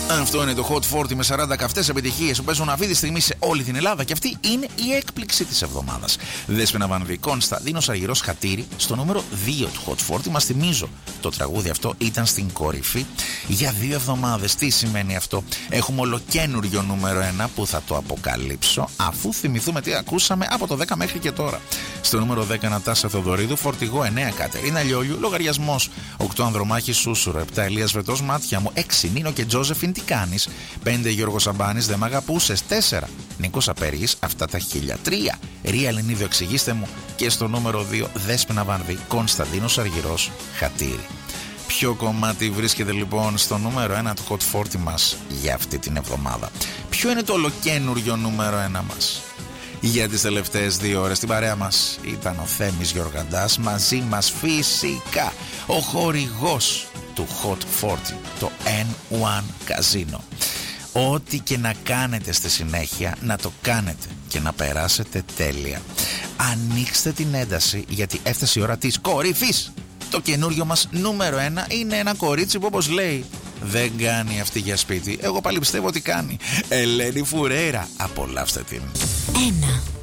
Αυτό είναι το Hot 40 με 40 καυτές επιτυχίες που παίζουν αυτή τη στιγμή σε όλη την Ελλάδα και αυτή είναι η έκπληξη της εβδομάδας. Δέσποινα Βανδύ, Κωνσταντίνος Αργυρός, Χατήρι στο νούμερο 2 του Hot 40. Μας θυμίζω, το τραγούδι αυτό ήταν στην κορυφή για 2 εβδομάδες. Τι σημαίνει αυτό? Έχουμε ολοκένουργιο νούμερο 1 που θα το αποκαλύψω αφού θυμηθούμε τι ακούσαμε από το 10 μέχρι και τώρα. Στο νούμερο 10 Νατάσα Θοδωρίδου, Φορτηγό 9 Κατερίνα Λιόλιου, Λογαριασμός 8 Ανδρομάχη Σούσουρο, 7 Ελίας Βρετός Μάτια μου, 6 Νίνο και Τζόζεφιν Τι κάνεις, 5 Γιώργος Σαμπάνης Δεν μ' αγαπούσες, 4 Νίκος Απέργης Αυτά τα χίλια, 3 Ρία Λενίδιο Εξηγήστε μου και στο νούμερο 2 Δέσποινα Βανδύ, Κωνσταντίνος Αργυρός, Χατήρι. Ποιο κομμάτι βρίσκεται λοιπόν στο νούμερο 1 του Hot 40 μας για αυτή την εβδομάδα? Ποιο είναι το ολοκένουργιο νούμερο 1 μας? Για τις τελευταίες 2 ώρες στην παρέα μας ήταν ο Θέμης Γιοργαντάς, μαζί μας φυσικά ο χορηγός του Hot 40, το N1 Casino. Ό,τι και να κάνετε στη συνέχεια, να το κάνετε και να περάσετε τέλεια. Ανοίξτε την ένταση γιατί έφτασε η ώρα της κορυφής. Το καινούριο μας νούμερο 1 είναι ένα κορίτσι που, όπως λέει, δεν κάνει αυτή για σπίτι. Εγώ πάλι πιστεύω ότι κάνει. Ελένη Φουρέιρα, απολαύστε την. 1.